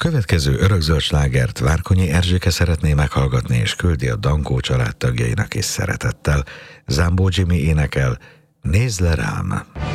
következő örökzöld slágert Várkonyi Erzsike szeretné meghallgatni, és küldi a Dankó család tagjainak is szeretettel. Zámbó Jimmy énekel Nézd le rám!